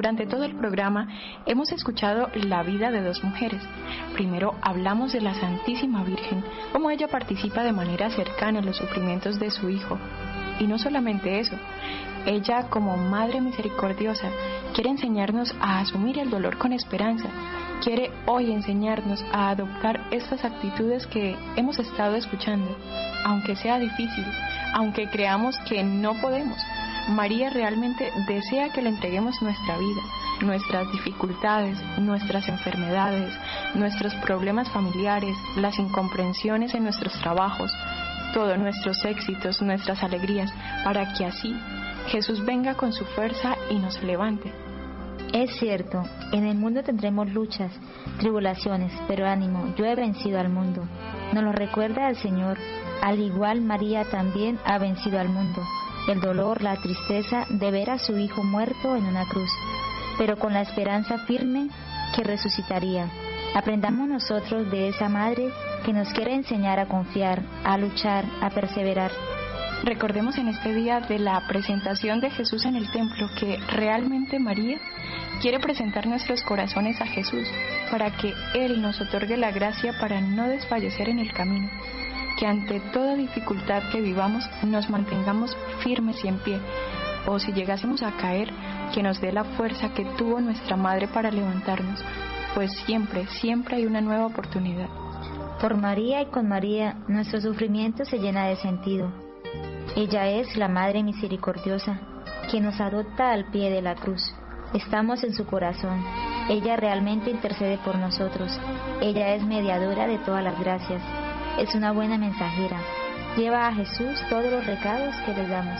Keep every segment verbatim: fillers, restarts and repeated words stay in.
Durante todo el programa hemos escuchado la vida de dos mujeres. Primero hablamos de la Santísima Virgen, cómo ella participa de manera cercana en los sufrimientos de su Hijo. Y no solamente eso, ella como Madre Misericordiosa quiere enseñarnos a asumir el dolor con esperanza. Quiere hoy enseñarnos a adoptar estas actitudes que hemos estado escuchando, aunque sea difícil, aunque creamos que no podemos. María realmente desea que le entreguemos nuestra vida, nuestras dificultades, nuestras enfermedades, nuestros problemas familiares, las incomprensiones en nuestros trabajos, todos nuestros éxitos, nuestras alegrías, para que así Jesús venga con su fuerza y nos levante. Es cierto, en el mundo tendremos luchas, tribulaciones, pero ánimo, yo he vencido al mundo. Nos lo recuerda el Señor, al igual María también ha vencido al mundo. El dolor, la tristeza de ver a su Hijo muerto en una cruz, pero con la esperanza firme que resucitaría. Aprendamos nosotros de esa Madre que nos quiere enseñar a confiar, a luchar, a perseverar. Recordemos en este día de la presentación de Jesús en el templo que realmente María quiere presentar nuestros corazones a Jesús para que Él nos otorgue la gracia para no desfallecer en el camino. Que ante toda dificultad que vivamos nos mantengamos firmes y en pie, o si llegásemos a caer, que nos dé la fuerza que tuvo nuestra Madre para levantarnos, pues siempre, siempre hay una nueva oportunidad. Por María y con María, nuestro sufrimiento se llena de sentido. Ella es la Madre Misericordiosa, quien nos adopta al pie de la cruz. Estamos en su corazón. Ella realmente intercede por nosotros. Ella es mediadora de todas las gracias. Es una buena mensajera. Lleva a Jesús todos los recados que le damos.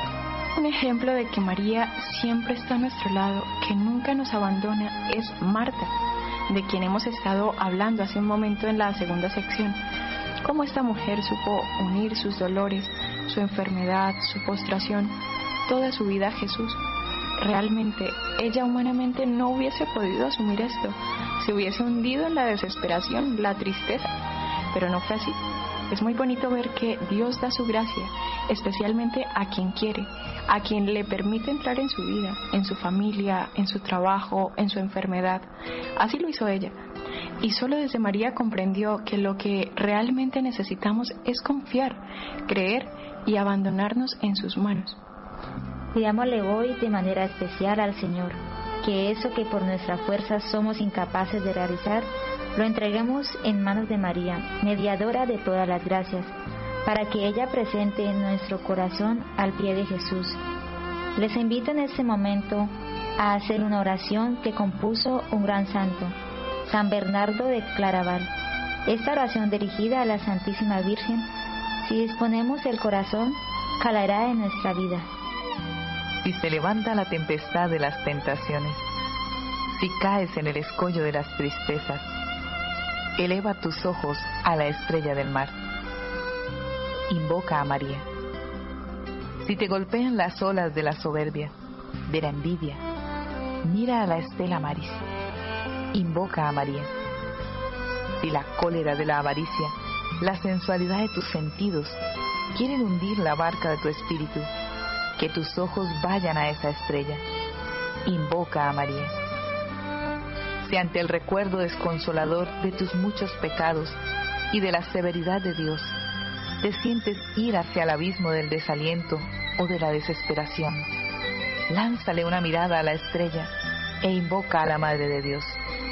Un ejemplo de que María siempre está a nuestro lado, que nunca nos abandona, es Marta, de quien hemos estado hablando hace un momento en la segunda sección. Cómo esta mujer supo unir sus dolores, su enfermedad, su postración, toda su vida a Jesús. Realmente, ella humanamente no hubiese podido asumir esto, se hubiese hundido en la desesperación, la tristeza. Pero no fue así. Es muy bonito ver que Dios da su gracia, especialmente a quien quiere, a quien le permite entrar en su vida, en su familia, en su trabajo, en su enfermedad. Así lo hizo ella. Y solo desde María comprendió que lo que realmente necesitamos es confiar, creer y abandonarnos en sus manos. Pidámosle hoy de manera especial al Señor, que eso que por nuestra fuerza somos incapaces de realizar, lo entreguemos en manos de María, mediadora de todas las gracias, para que ella presente en nuestro corazón al pie de Jesús. Les invito en este momento a hacer una oración que compuso un gran santo, San Bernardo de Claraval. Esta oración dirigida a la Santísima Virgen, si disponemos el corazón, calará en nuestra vida. Si se levanta la tempestad de las tentaciones, si caes en el escollo de las tristezas, eleva tus ojos a la estrella del mar. Invoca a María. Si te golpean las olas de la soberbia, de la envidia, mira a la Stella Maris. Invoca a María. Si la cólera de la avaricia, la sensualidad de tus sentidos quieren hundir la barca de tu espíritu, que tus ojos vayan a esa estrella. Invoca a María. Si ante el recuerdo desconsolador de tus muchos pecados y de la severidad de Dios, te sientes ir hacia el abismo del desaliento o de la desesperación, lánzale una mirada a la estrella e invoca a la Madre de Dios.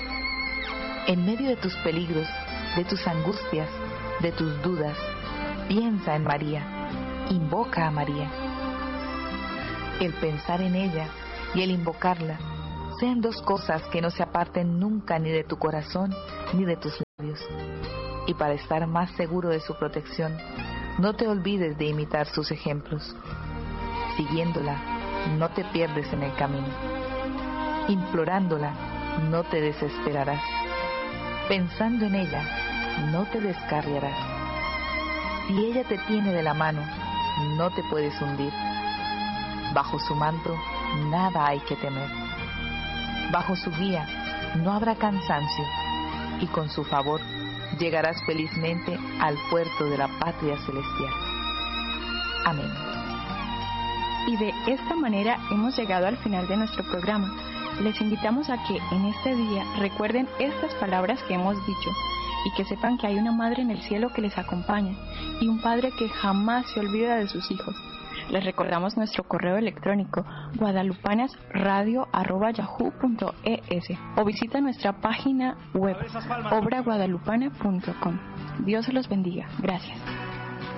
En medio de tus peligros, de tus angustias, de tus dudas, piensa en María, invoca a María. El pensar en ella y el invocarla sean dos cosas que no se aparten nunca ni de tu corazón ni de tus labios. Y para estar más seguro de su protección, no te olvides de imitar sus ejemplos. Siguiéndola, no te pierdes en el camino. Implorándola, no te desesperarás. Pensando en ella, no te descarriarás. Si ella te tiene de la mano, no te puedes hundir. Bajo su manto, nada hay que temer. Bajo su guía, no habrá cansancio, y con su favor, llegarás felizmente al puerto de la patria celestial. Amén. Y de esta manera hemos llegado al final de nuestro programa. Les invitamos a que en este día recuerden estas palabras que hemos dicho y que sepan que hay una madre en el cielo que les acompaña y un padre que jamás se olvida de sus hijos. Les recordamos nuestro correo electrónico guadalupanasradio arroba yahoo punto es o visita nuestra página web obra guadalupana punto com. Dios los bendiga. Gracias.